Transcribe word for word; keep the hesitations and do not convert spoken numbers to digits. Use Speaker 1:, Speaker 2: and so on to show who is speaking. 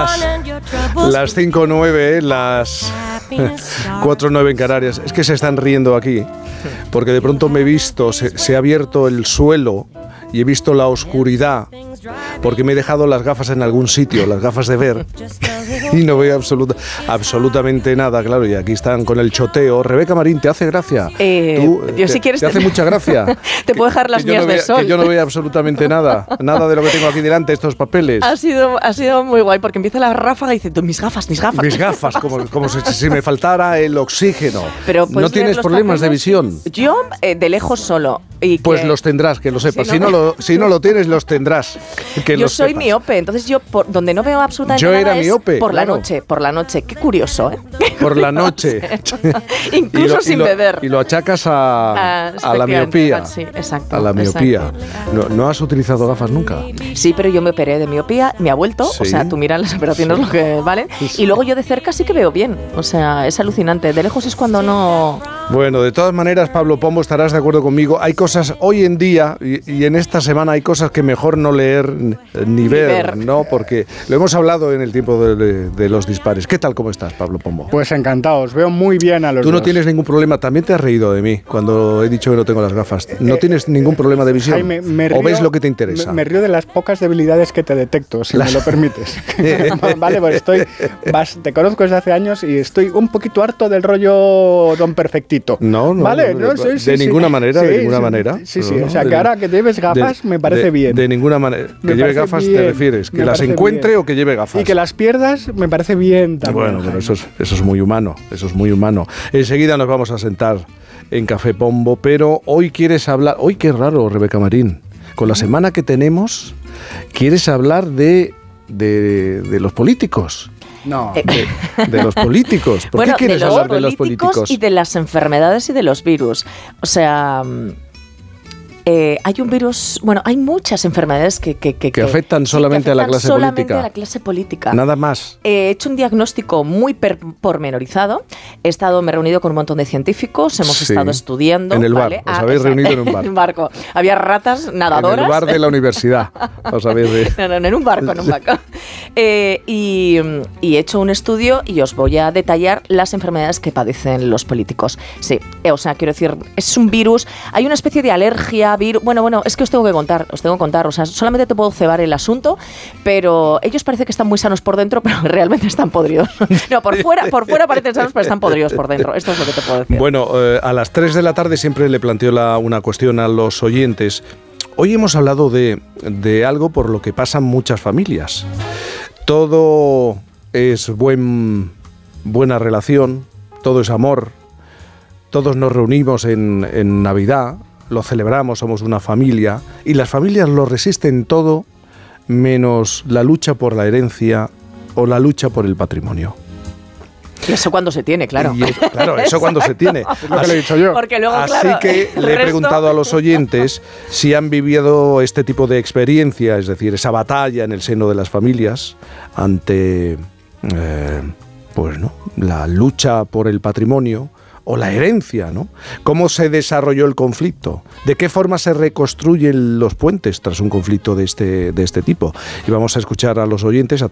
Speaker 1: las, las cinco nueve, las cuatro nueve en Canarias. Es que se están riendo aquí, porque de pronto me he visto, se, se ha abierto el suelo y he visto la oscuridad, porque me he dejado las gafas en algún sitio, las gafas de ver, y no veo absoluta, absolutamente nada, claro, y aquí están con el choteo. Rebeca Marín, ¿te hace gracia?
Speaker 2: Eh,
Speaker 1: ¿Tú,
Speaker 2: yo
Speaker 1: te,
Speaker 2: si quieres
Speaker 1: ¿Te hace mucha gracia?
Speaker 2: Te puedo dejar las
Speaker 1: que
Speaker 2: mías
Speaker 1: no
Speaker 2: de
Speaker 1: vea,
Speaker 2: sol.
Speaker 1: Que yo no veo absolutamente nada, nada de lo que tengo aquí delante, estos papeles.
Speaker 2: Ha sido, ha sido muy guay, porque empieza la ráfaga y dice, mis gafas, mis gafas.
Speaker 1: Mis gafas, como, como si, si me faltara el oxígeno.
Speaker 2: Pero
Speaker 1: ¿no tienes problemas de visión?
Speaker 2: Yo, eh, de lejos solo. Y
Speaker 1: pues que, los tendrás, que lo sepas. Si no, si no, lo, si no lo tienes, los tendrás. Que
Speaker 2: yo soy
Speaker 1: sepas.
Speaker 2: miope, entonces yo por donde no veo absolutamente
Speaker 1: yo
Speaker 2: nada
Speaker 1: era
Speaker 2: es
Speaker 1: miope,
Speaker 2: por
Speaker 1: claro.
Speaker 2: la noche, por la noche. Qué curioso, ¿eh?
Speaker 1: Por la noche.
Speaker 2: Incluso
Speaker 1: lo,
Speaker 2: sin
Speaker 1: lo,
Speaker 2: beber.
Speaker 1: Y lo achacas a,
Speaker 2: ah,
Speaker 1: a la miopía.
Speaker 2: Sí, exacto.
Speaker 1: A la miopía.
Speaker 2: Exacto.
Speaker 1: ¿No, ¿No has utilizado gafas nunca?
Speaker 2: Sí, pero yo me operé de miopía, me ha vuelto,
Speaker 1: ¿Sí?
Speaker 2: O sea, tú miras las operaciones sí. Lo que valen, sí, sí. Y luego yo de cerca sí que veo bien, o sea, es alucinante. De lejos es cuando no...
Speaker 1: Bueno, de todas maneras, Pablo Pombo, estarás de acuerdo conmigo. Hay cosas hoy en día y, y en esta semana hay cosas que mejor no leer ni, ni ver, ver, ¿no? Porque lo hemos hablado en el tiempo de, de, de los dispares. ¿Qué tal, cómo estás, Pablo Pombo?
Speaker 3: Pues encantado, os veo muy bien a los
Speaker 1: Tú no
Speaker 3: dos.
Speaker 1: tienes ningún problema, también te has reído de mí cuando he dicho que no tengo las gafas. ¿No eh, tienes ningún problema de visión?
Speaker 3: Jaime, me río,
Speaker 1: ¿O ves lo que te interesa?
Speaker 3: Me, me río de las pocas debilidades que te detecto, si las... me lo permites. Vale, pues estoy, vas, te conozco desde hace años y estoy un poquito harto del rollo don perfectito.
Speaker 1: No, no.
Speaker 3: Vale,
Speaker 1: no,
Speaker 3: no, sí,
Speaker 1: de
Speaker 3: sí,
Speaker 1: ninguna
Speaker 3: sí.
Speaker 1: manera,
Speaker 3: sí,
Speaker 1: de ninguna
Speaker 3: sí,
Speaker 1: manera.
Speaker 3: Sí, sí,
Speaker 1: no,
Speaker 3: o sea,
Speaker 1: de,
Speaker 3: que ahora que lleves gafas
Speaker 1: de,
Speaker 3: me parece
Speaker 1: de,
Speaker 3: bien.
Speaker 1: De ninguna manera. ¿Que
Speaker 3: me
Speaker 1: lleve gafas
Speaker 3: bien,
Speaker 1: te refieres? ¿Que las encuentre bien. O que lleve gafas?
Speaker 3: Y que las pierdas me parece bien también.
Speaker 1: Bueno, pero eso es, eso es muy humano, eso es muy humano. Enseguida nos vamos a sentar en Café Pombo, pero hoy quieres hablar... Hoy qué raro, Rebeca Marín. Con la semana que tenemos, quieres hablar de, de, de los políticos.
Speaker 3: No.
Speaker 1: De, de los políticos. ¿Por
Speaker 2: bueno,
Speaker 1: qué quieres
Speaker 2: de
Speaker 1: hablar de los políticos?
Speaker 2: Y de las enfermedades y de los virus. O sea... Eh, hay un virus, bueno, hay muchas enfermedades que, que, que,
Speaker 1: que afectan solamente, sí, que afectan a la clase
Speaker 2: solamente
Speaker 1: política.
Speaker 2: a la clase política.
Speaker 1: Nada más.
Speaker 2: He hecho un diagnóstico muy per, pormenorizado. He estado, me he reunido con un montón de científicos, hemos sí, estado estudiando.
Speaker 1: En el bar,
Speaker 2: ¿vale?
Speaker 1: os
Speaker 2: ah,
Speaker 1: habéis
Speaker 2: esa,
Speaker 1: reunido en un bar.
Speaker 2: En un barco. Había ratas nadadoras.
Speaker 1: En el bar de la universidad. Os habéis de...
Speaker 2: No, no, no, en un barco, en un barco. Eh, y, y he hecho un estudio y os voy a detallar las enfermedades que padecen los políticos. Sí, eh, o sea, quiero decir, es un virus, hay una especie de alergia, virus, bueno, bueno, es que os tengo que contar, os tengo que contar, o sea, solamente te puedo cebar el asunto, pero ellos parece que están muy sanos por dentro, pero realmente están podridos. No, por fuera, por fuera parecen sanos, pero están podridos por dentro. Esto es lo que te puedo decir.
Speaker 1: Bueno, eh, a las tres de la tarde siempre le planteo la, una cuestión a los oyentes. Hoy hemos hablado de, de algo por lo que pasan muchas familias. Todo es buen, buena relación, todo es amor, todos nos reunimos en, en Navidad, lo celebramos, somos una familia, y las familias lo resisten todo menos la lucha por la herencia o la lucha por el patrimonio.
Speaker 2: Y eso cuando se tiene, claro.
Speaker 1: Y es, claro, eso cuando se tiene.
Speaker 3: Es lo que le he dicho yo.
Speaker 2: Porque luego,
Speaker 1: Así
Speaker 2: claro,
Speaker 1: que le he preguntado a los oyentes si han vivido este tipo de experiencia, es decir, esa batalla en el seno de las familias ante eh, pues, ¿no? la lucha por el patrimonio o la herencia, ¿no? ¿Cómo se desarrolló el conflicto? ¿De qué forma se reconstruyen los puentes tras un conflicto de este, de este tipo? Y vamos a escuchar a los oyentes a